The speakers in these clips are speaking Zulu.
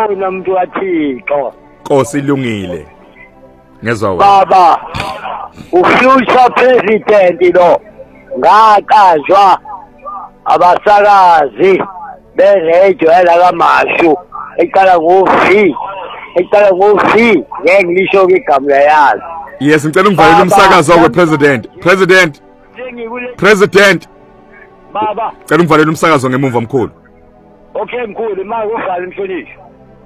ngiyafuna umuntu waThixo. Nkosi ilungile. Ngezwa wena. Baba, ufuture president lo ngaqazwa abasakazi beredio elakamashu eqala ngo-V ngeke ngisho igama layazi. Yes, ngicela ungivalele umsakazo President. Baba, ngicela ungivalele umsakazo ngemuva mkhulu. Okay mkhulu, manje uvale mhlonishwa.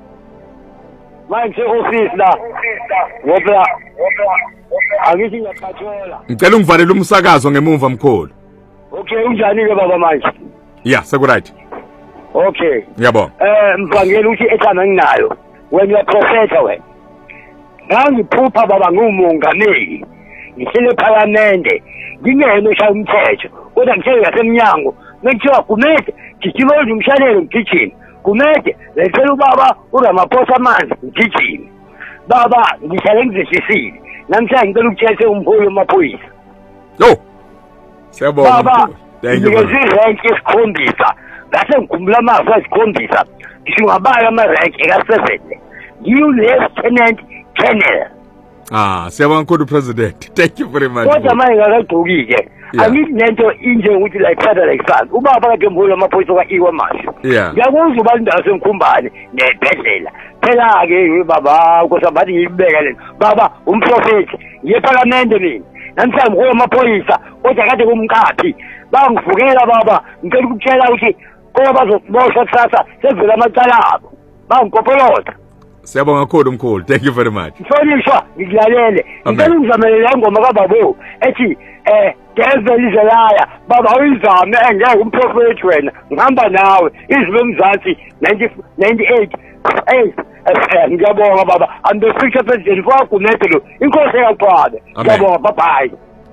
Manje office la. Ngoba angithi ngiyaphathola. Ngicela ungivalele umsakazo ngemuva mkhulu. Okay, unjani ke baba manje? Yeah, sekuright. Okay. Ngiyabonga. Mvangela uthi ekhaya nginayo. When you are professor wena. Ngiphupha baba ngumongameli. Ngihlele eParliament. Ngingene ushaya umthetho. Kodwa ngithe ngasemnyango. Ngithiwa kumele gijimele umshayeli ngigijime. Kumele lecela ubaba uRamaphosa amanzi ngigijime. Baba ngihlale ngizishisile. Namhlanje ngicela ukutshela umholi wamaphoyisa. Yo. Siyabonga. Baba, ngiyirank esikhombisa. Ngase ngikhumbula amazwi asikhombisa. Ngisho ngabala ama-rank eka-7. Ngiyu-lieutenant colonel. Siyabonga kakhulu President. Thank you very much. Kodwa manje ngakagqoki-ke. Angithi lento inje ukuthi like father like son. Ubaba kade umholi wamaphoyisa kwa-Iwa Mashu. Ngiyakuzwa uba indawo semkhumbane nebhedlela. Phela-ke baba kosabathi ngiyibeka lento. Baba umprofethi ngiyeParliament mina. Namhlanje umholi wamaphoyisa kodwa kade kumkaphi. Bangivukela baba ngicela ukutshela ukuthi koba bazoboshwa kusasa sevela amacala abo. Bangikopolota. Siyabonga kakhulu mkhulu. Thank you very much. Mhlonishwa ngikulalele. Ngicela ungizamele la ngoma kaBabo ethi devil is a liar. Baba uyizame engeke umprofeti wena. Ngihamba nawe izwe eMzansi 98 ngiyabonga baba. I'm the future president for Kumete lo. Inkosi yakwabe. Ngiyabonga bye bye.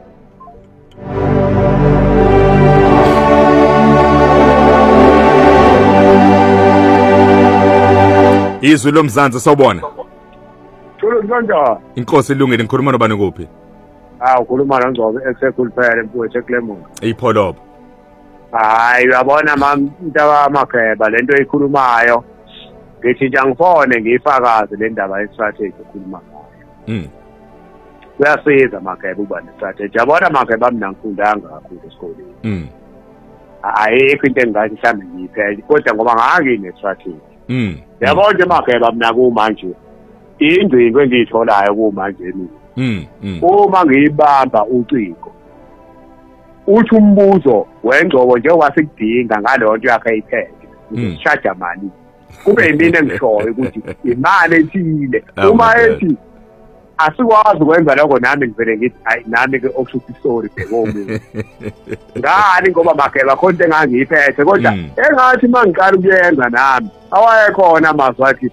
Izwi lomzansi sawubona. Thulu kanjani? Inkosi ilungile ngikhuluma nobani kuphi? Ukhuluma noNgcobo esekhuluphele mfowethu eKlemon. Ipholobo. Hayi uyabona mama Mageba lento eyikhulumayo. Ngithi nje ngifone ngiyifakaze le ndaba ye-strategy ekhuluma ngayo. Kuyasiza Mageba uba ne-strategy. Yabona Mageba mina ngifundanga kakhulu esikoleni. Ayikho into engathi mhlambe ngiyiphele kodwa ngoba ngangine-strategy. Yabona nje Mageba mina kumanje ingcingo engiyitholayo kumanje mina. Uma ngiyibamba ucingo uthi umbuzo weNgcobo njengoba sikudinga ngalonto yakhe ayiphethe ushaja mali kube yimina engishoyo ukuthi imali ethile uma ethi asikwazi ukwenza lokho nami ngivele ngithi hayi nami ke okushuthi sorry bhekomuntu ngani ngoba Mageba khona engangiyiphethe kodwa engathi mangiqala ukuyenza nami awayekhona amazwi athi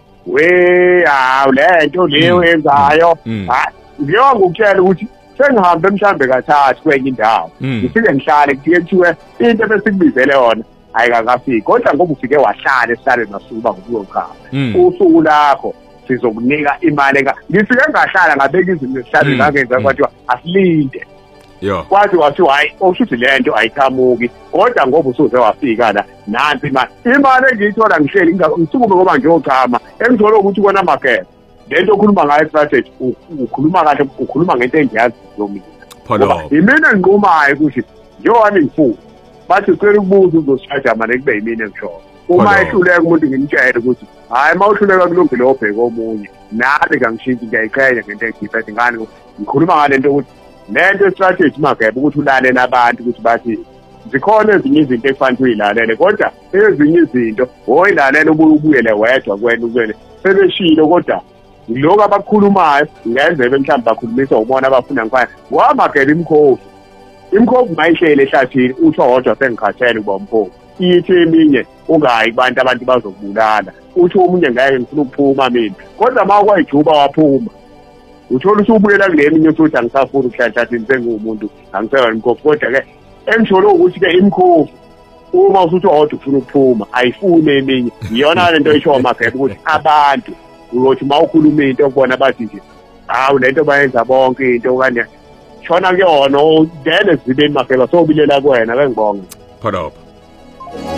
lento leyo yenzayo ngiyoba ngukutshela ukuthi sengihambe mhlambe kathathu kwenye indawo ngifike ngihlale kuthiwe into besikubizele yona ayikakafiki kodwa ngoba ufike wahlala esihlale nasukuba ngokuyokhamba usuku lakho sizokunika imali ngifike ngahlala ngabeka izinto esihlale ngangenza kwathiwa asilinde kwathi wathiwa hayi okushuthi lento ayiqhamuki kodwa ngoba usuze wafika la nansi imali engiyithola ngihleli ngisukume ngoba ngiyochama engithola ukuthi kona Mageba lento okhuluma ngayo strategy ukhuluma kahle ukhuluma ngento engiyazi yomina imina ngiqumayo ukuthi njewami ngifuna bathi ucela ukubuza uzoshaja manje kube yimina engishoyo uma ehluleka umuntu ngimtshele ukuthi hayi mawuhluleka kulungile obheka omunye nami kangishintshe ngiyayiqhenya ngento engiyiphethe ngani ngikhuluma ngalento ukuthi lento strategy Mageba ukuthi ulalele abantu ukuthi bathi zikhona ezinye izinto ekufanele uyilalele kodwa ezinye izinto oyilalela ubuyele wedwa kwena sebeshilo kodwa lokho abakhulumayo ngenzebe mhlawumbe bakhulumisa ubona abafuna ngifana waMageba imkhovu mayihlele ehlathini uthi hodwa sengikhathele uba umkhovu ithi eminye ungayi kubantu abantu bazokubulala uthi omunye ngeke ngifuna ukuphuma mina kodwa mawukwayijuba waphuma uthola usubuyela kule eminye uthi angisafuni ukuhlahlathini sengumuntu angisewona imkhovu kodwa-ke engisholo ukuthi-ke imkhovu uma usuthi hodwa ufuna ukuphuma ayifuni eminye iyona lento eyisho Mageba ukuthi abantu uyothi mawukhuluma into okubona bathi nje hawu lento bayenza bonke into okanye shona kuyona then ezibeni Mageba sobilela kuwena ke ngibonge pholobo